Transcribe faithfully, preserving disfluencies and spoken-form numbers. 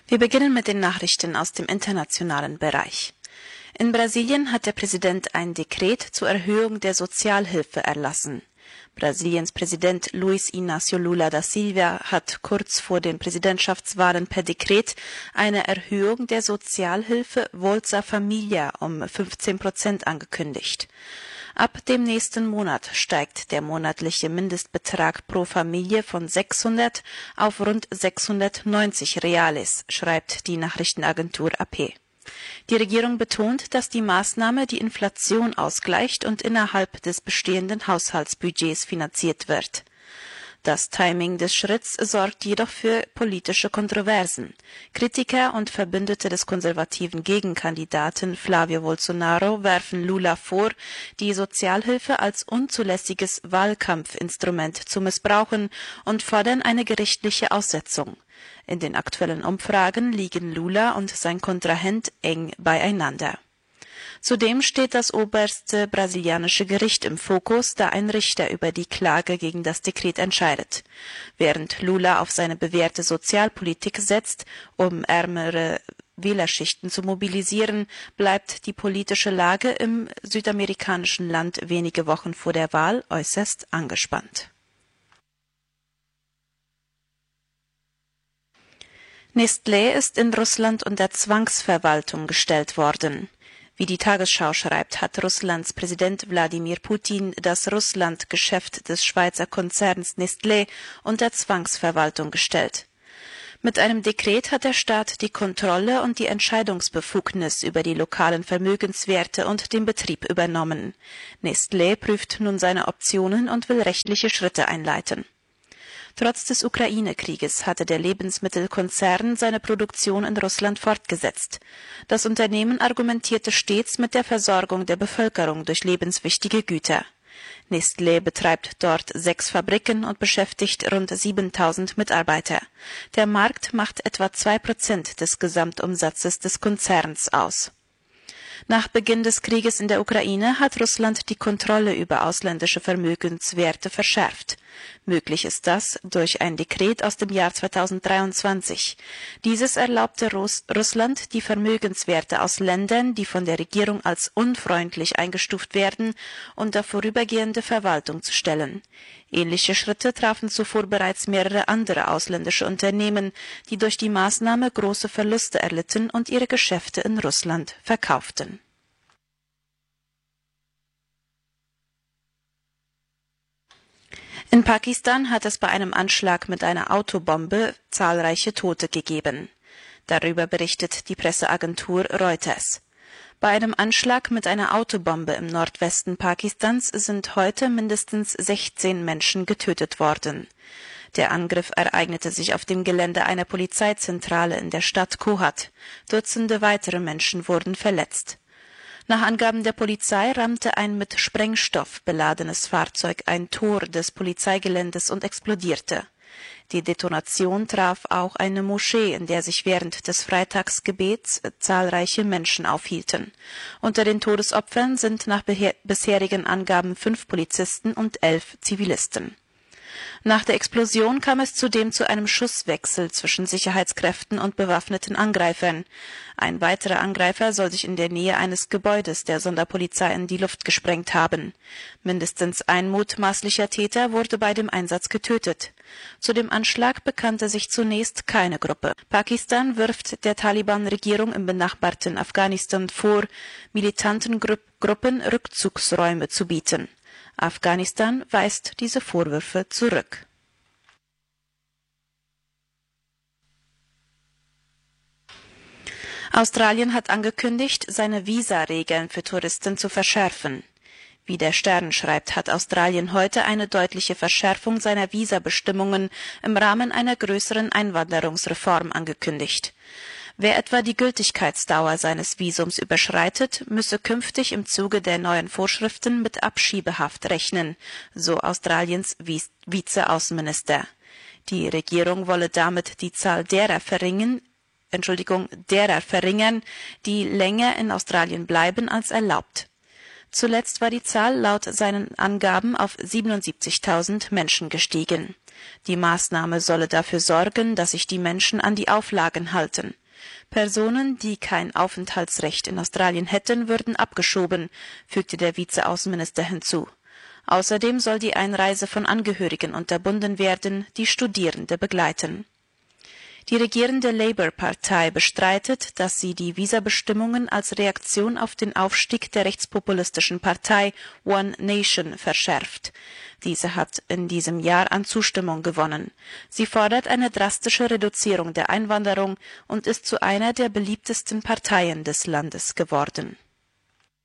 Wir beginnen mit den Nachrichten aus dem internationalen Bereich. In Brasilien hat der Präsident ein Dekret zur Erhöhung der Sozialhilfe erlassen. Brasiliens Präsident Luiz Inácio Lula da Silva hat kurz vor den Präsidentschaftswahlen per Dekret eine Erhöhung der Sozialhilfe Bolsa Familia um fünfzehn Prozent angekündigt. Ab dem nächsten Monat steigt der monatliche Mindestbetrag pro Familie von sechshundert auf rund sechshundertneunzig Reales, schreibt die Nachrichtenagentur A P. Die Regierung betont, dass die Maßnahme die Inflation ausgleicht und innerhalb des bestehenden Haushaltsbudgets finanziert wird. Das Timing des Schritts sorgt jedoch für politische Kontroversen. Kritiker und Verbündete des konservativen Gegenkandidaten Flávio Bolsonaro werfen Lula vor, die Sozialhilfe als unzulässiges Wahlkampfinstrument zu missbrauchen und fordern eine gerichtliche Aussetzung. In den aktuellen Umfragen liegen Lula und sein Kontrahent eng beieinander. Zudem steht das oberste brasilianische Gericht im Fokus, da ein Richter über die Klage gegen das Dekret entscheidet. Während Lula auf seine bewährte Sozialpolitik setzt, um ärmere Wählerschichten zu mobilisieren, bleibt die politische Lage im südamerikanischen Land wenige Wochen vor der Wahl äußerst angespannt. Nestlé ist in Russland unter Zwangsverwaltung gestellt worden. Wie die Tagesschau schreibt, hat Russlands Präsident Wladimir Putin das Russland-Geschäft des Schweizer Konzerns Nestlé unter Zwangsverwaltung gestellt. Mit einem Dekret hat der Staat die Kontrolle und die Entscheidungsbefugnis über die lokalen Vermögenswerte und den Betrieb übernommen. Nestlé prüft nun seine Optionen und will rechtliche Schritte einleiten. Trotz des Ukraine-Krieges hatte der Lebensmittelkonzern seine Produktion in Russland fortgesetzt. Das Unternehmen argumentierte stets mit der Versorgung der Bevölkerung durch lebenswichtige Güter. Nestlé betreibt dort sechs Fabriken und beschäftigt rund siebentausend Mitarbeiter. Der Markt macht etwa zwei Prozent des Gesamtumsatzes des Konzerns aus. Nach Beginn des Krieges in der Ukraine hat Russland die Kontrolle über ausländische Vermögenswerte verschärft. Möglich ist das durch ein Dekret aus dem Jahr zweitausenddreiundzwanzig. Dieses erlaubte Russ- Russland, die Vermögenswerte aus Ländern, die von der Regierung als unfreundlich eingestuft werden, unter vorübergehende Verwaltung zu stellen. Ähnliche Schritte trafen zuvor bereits mehrere andere ausländische Unternehmen, die durch die Maßnahme große Verluste erlitten und ihre Geschäfte in Russland verkauften. In Pakistan hat es bei einem Anschlag mit einer Autobombe zahlreiche Tote gegeben. Darüber berichtet die Presseagentur Reuters. Bei einem Anschlag mit einer Autobombe im Nordwesten Pakistans sind heute mindestens sechzehn Menschen getötet worden. Der Angriff ereignete sich auf dem Gelände einer Polizeizentrale in der Stadt Kohat. Dutzende weitere Menschen wurden verletzt. Nach Angaben der Polizei rammte ein mit Sprengstoff beladenes Fahrzeug ein Tor des Polizeigeländes und explodierte. Die Detonation traf auch eine Moschee, in der sich während des Freitagsgebets zahlreiche Menschen aufhielten. Unter den Todesopfern sind nach bisherigen Angaben fünf Polizisten und elf Zivilisten. Nach der Explosion kam es zudem zu einem Schusswechsel zwischen Sicherheitskräften und bewaffneten Angreifern. Ein weiterer Angreifer soll sich in der Nähe eines Gebäudes der Sonderpolizei in die Luft gesprengt haben. Mindestens ein mutmaßlicher Täter wurde bei dem Einsatz getötet. Zu dem Anschlag bekannte sich zunächst keine Gruppe. Pakistan wirft der Taliban-Regierung im benachbarten Afghanistan vor, militanten Gru- Gruppen Rückzugsräume zu bieten. Afghanistan weist diese Vorwürfe zurück. Australien hat angekündigt, seine Visaregeln für Touristen zu verschärfen. Wie der Stern schreibt, hat Australien heute eine deutliche Verschärfung seiner Visabestimmungen im Rahmen einer größeren Einwanderungsreform angekündigt. Wer etwa die Gültigkeitsdauer seines Visums überschreitet, müsse künftig im Zuge der neuen Vorschriften mit Abschiebehaft rechnen, so Australiens Vize-Außenminister. Die Regierung wolle damit die Zahl derer verringern, Entschuldigung, derer verringern, die länger in Australien bleiben als erlaubt. Zuletzt war die Zahl laut seinen Angaben auf siebenundsiebzigtausend Menschen gestiegen. Die Maßnahme solle dafür sorgen, dass sich die Menschen an die Auflagen halten. Personen, die kein Aufenthaltsrecht in Australien hätten, würden abgeschoben, fügte der Vizeaußenminister hinzu. Außerdem soll die Einreise von Angehörigen unterbunden werden, die Studierende begleiten. Die regierende Labour-Partei bestreitet, dass sie die Visabestimmungen als Reaktion auf den Aufstieg der rechtspopulistischen Partei One Nation verschärft. Diese hat in diesem Jahr an Zustimmung gewonnen. Sie fordert eine drastische Reduzierung der Einwanderung und ist zu einer der beliebtesten Parteien des Landes geworden.